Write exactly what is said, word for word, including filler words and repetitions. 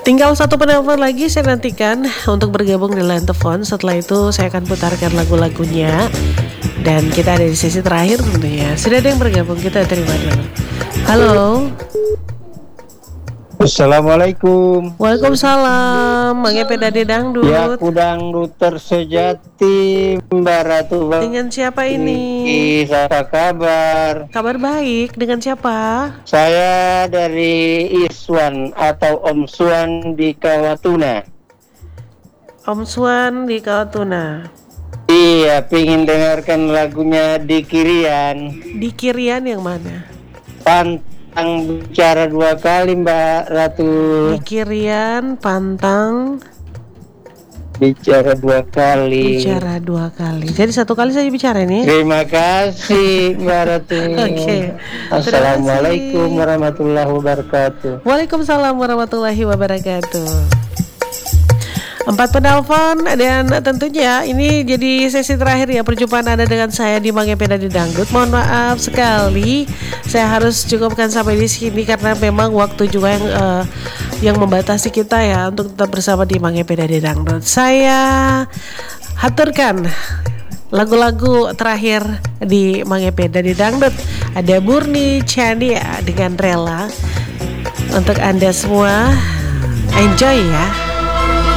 Tinggal satu penelpon lagi saya nantikan untuk bergabung di line telepon. Setelah itu saya akan putarkan lagu-lagunya. Dan kita ada di sesi terakhir tentunya. Sudah ada yang bergabung, kita terima dulu. Halo. Assalamualaikum. Waalaikumsalam. Mang Epe Dade Dangdut. Ya, aku dangduter sejati, Mbak Ratu. Dengan siapa ini? Apa kabar? Kabar baik. Dengan siapa? Saya dari Iswan atau Om Suan di Kawatuna. Om Suan di Kawatuna. Iya, pingin dengarkan lagunya di Kirian. Di Kirian yang mana? Pantang bicara dua kali, Mbak Ratu. Di Kirian pantang bicara dua kali. Bicara dua kali. Jadi satu kali saja bicara ini. Terima kasih, Mbak Ratu. Oke. Okay. Assalamualaikum warahmatullahi wabarakatuh. Waalaikumsalam warahmatullahi wabarakatuh. Empat penelpon dan tentunya ini jadi sesi terakhir ya perjumpaan Anda dengan saya di Mang Epe Dade Dangdut. Mohon maaf sekali, saya harus cukupkan sampai di sini karena memang waktu juga yang uh, yang membatasi kita ya untuk tetap bersama di Mang Epe Dade Dangdut. Saya haturkan lagu-lagu terakhir di Mang Epe Dade Dangdut. Ada Murni Chania dengan Rela untuk Anda semua. Enjoy ya.